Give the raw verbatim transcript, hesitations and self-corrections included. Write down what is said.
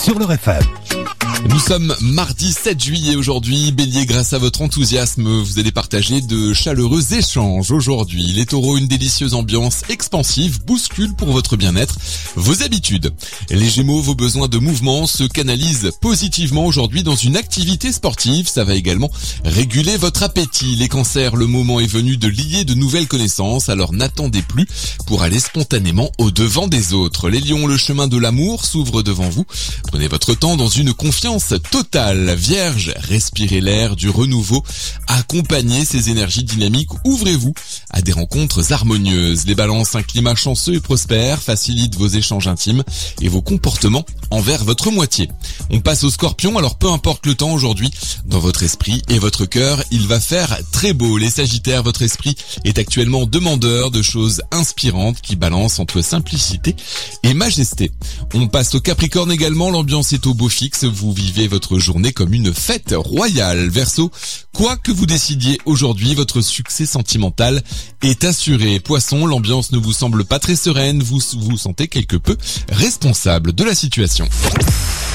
sur le F M. Nous sommes mardi sept juillet aujourd'hui. Bélier, grâce à votre enthousiasme, vous allez partager de chaleureux échanges aujourd'hui. Les taureaux, une délicieuse ambiance expansive bouscule pour votre bien-être vos habitudes. Les gémeaux, vos besoins de mouvement se canalisent positivement aujourd'hui dans une activité sportive. Ça va également réguler votre appétit. Les cancers, le moment est venu de lier de nouvelles connaissances, alors n'attendez plus pour aller spontanément au devant des autres. Les lions, le chemin de l'amour s'ouvre devant vous. Prenez votre temps dans une confiance totale. Vierge, respirez l'air du renouveau, accompagnez ces énergies dynamiques, ouvrez-vous à des rencontres harmonieuses. Les balances, un climat chanceux et prospère facilite vos échanges intimes et vos comportements envers votre moitié. On passe au scorpion, alors peu importe le temps aujourd'hui, dans votre esprit et votre cœur, il va faire très beau. Les sagittaires, votre esprit est actuellement demandeur de choses inspirantes qui balancent entre simplicité et majesté. On passe au capricorne également, l'ambiance est au beau fixe, vous vivez votre journée comme une fête royale. Verseau, quoi que vous décidiez aujourd'hui, votre succès sentimental est assuré. Poisson, l'ambiance ne vous semble pas très sereine, vous vous sentez quelque peu responsable de la situation.